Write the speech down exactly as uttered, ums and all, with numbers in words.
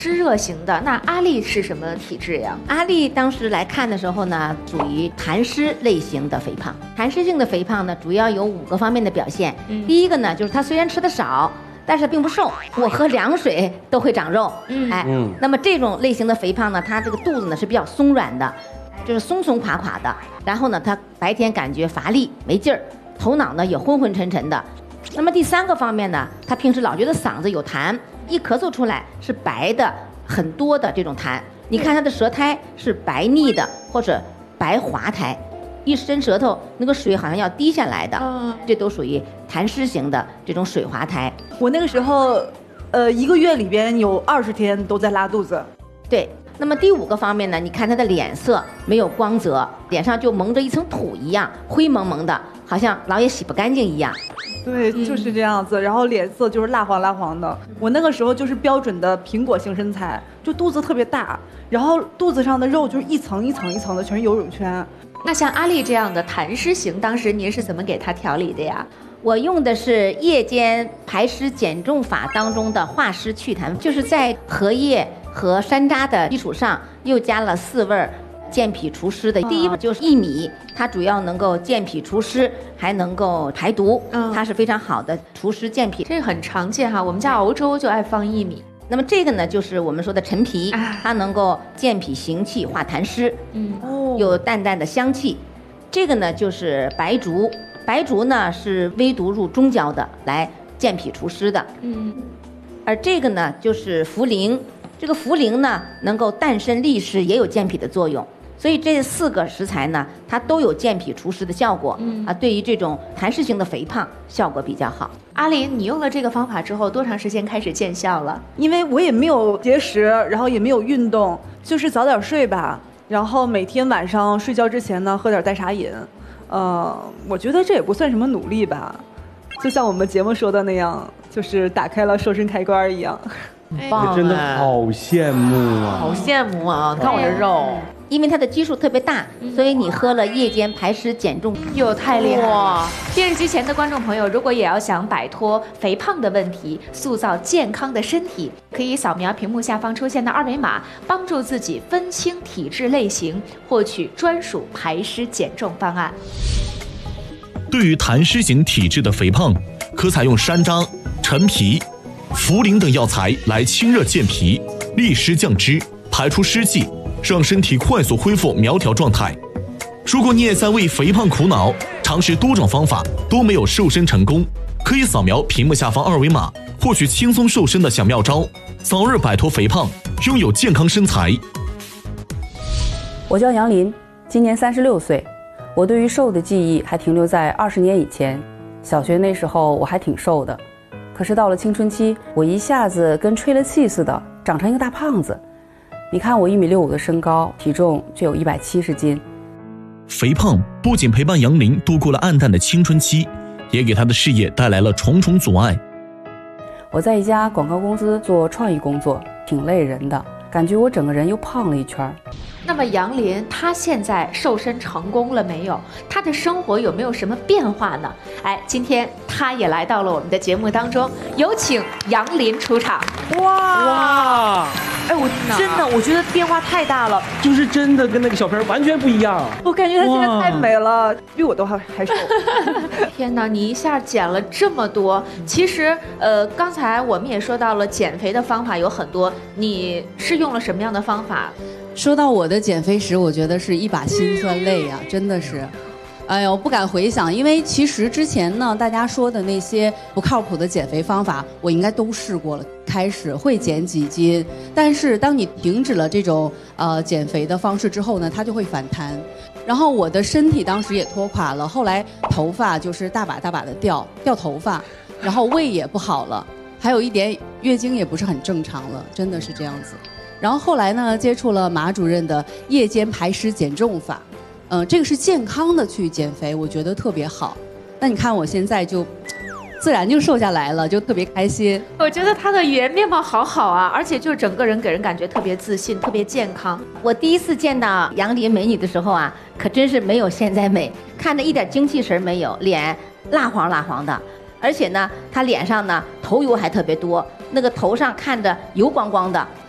湿热型的。那阿丽是什么体质呀？ 阿丽当时来看的时候呢，属于痰湿类型的肥胖。痰湿性的肥胖呢，主要有五个方面的表现。嗯、第一个呢，就是她虽然吃的少，但是并不瘦，我喝凉水都会长肉。嗯，哎，嗯、那么这种类型的肥胖呢，它这个肚子呢是比较松软的，就是松松垮垮的。然后呢，她白天感觉乏力没劲儿，头脑呢也昏昏沉沉的。那么第三个方面呢，她平时老觉得嗓子有痰，一咳嗽出来是白的很多的这种痰。你看她的舌苔是白腻的或者白滑苔，一伸舌头那个水好像要滴下来的，嗯、这都属于痰湿型的这种水滑苔。 我那个时候，呃，一个月里边有二十天都在拉肚子。 对。那么第五个方面呢，你看她的脸色没有光泽，脸上就蒙着一层土一样，灰蒙蒙的，好像老也洗不干净一样。 对，就是这样子。然后脸色就是蜡黄蜡黄的。我那个时候就是标准的苹果型身材，就肚子特别大，然后肚子上的肉就是一层一层一层的，全是游泳圈。 那像阿丽这样的痰湿型，当时您是怎么给她调理的呀？ 我用的是夜间排湿减重法当中的化湿祛痰，就是在荷叶和山楂的基础上又加了四味健脾除湿的。第一个就是薏米，它主要能够健脾除湿，还能够排毒，它是非常好的除湿健脾。 这个很常见哈，我们家熬粥就爱放薏米。 那么这个呢，就是我们说的陈皮，它能够健脾行气化痰湿，嗯，有淡淡的香气。这个呢就是白术，白术呢是微毒入中焦的，来健脾除湿的，嗯。而这个呢就是茯苓，这个茯苓呢能够淡渗利湿，也有健脾的作用。所以这四个食材呢，它都有健脾除湿的效果，嗯啊，对于这种痰湿型的肥胖效果比较好。 阿林，你用了这个方法之后，多长时间开始见效了？ 因为我也没有节食，然后也没有运动，就是早点睡吧，然后每天晚上睡觉之前呢，喝点代茶饮。呃，我觉得这也不算什么努力吧，就像我们节目说的那样，就是打开了瘦身开关一样。 棒，真的好羡慕啊！ 好羡慕啊！看我这肉。 因为它的基数特别大，所以你喝了夜间排湿减重， 哟，太厉害了！电视机前的观众朋友，如果也要想摆脱肥胖的问题，塑造健康的身体，可以扫描屏幕下方出现的二维码，帮助自己分清体质类型，获取专属排湿减重方案。 对于痰湿型体质的肥胖，可采用山楂、陈皮、茯苓等药材来清热健脾、利湿降脂、排出湿气，让身体快速恢复苗条状态。如果你也在为肥胖苦恼，尝试多种方法都没有瘦身成功，可以扫描屏幕下方二维码，获取轻松瘦身的小妙招，早日摆脱肥胖，拥有健康身材。 我叫杨林，今年三十六岁。我对于瘦的记忆还停留在二十年以前，小学那时候我还挺瘦的，可是到了青春期，我一下子跟吹了气似的，长成一个大胖子。你看我一米六五的身高，体重却有一百七十斤。 肥胖不仅陪伴杨林度过了暗淡的青春期，也给他的事业带来了重重阻碍。 我在一家广告公司做创意工作，挺累人的，感觉我整个人又胖了一圈。 那么杨林他现在瘦身成功了没有？他的生活有没有什么变化呢？哎，今天他也来到了我们的节目当中，有请杨林出场。 哇哇！哎，我真的我觉得变化太大了， 就是真的跟那个小片完全不一样。 我感觉她现在太美了，比我都还还瘦。 天哪，你一下减了这么多。其实呃，刚才我们也说到了减肥的方法有很多，你是用了什么样的方法？ 说到我的减肥史，我觉得是一把辛酸泪呀、啊，真的是，哎呦，不敢回想，因为其实之前呢，大家说的那些不靠谱的减肥方法，我应该都试过了。开始会减几斤，但是当你停止了这种呃减肥的方式之后呢，它就会反弹。然后我的身体当时也拖垮了，后来头发就是大把大把的掉掉头发，然后胃也不好了，还有一点月经也不是很正常了，真的是这样子。然后后来呢，接触了马主任的夜间排湿减重法，嗯、呃，这个是健康的去减肥，我觉得特别好。那你看我现在就自然就瘦下来了，就特别开心。 我觉得他的语言面貌好好啊，而且就整个人给人感觉特别自信，特别健康。 我第一次见到杨林美女的时候啊，可真是没有现在美，看着一点精气神没有，脸蜡黄蜡黄的。而且呢，她脸上呢头油还特别多，那个头上看着油光光的，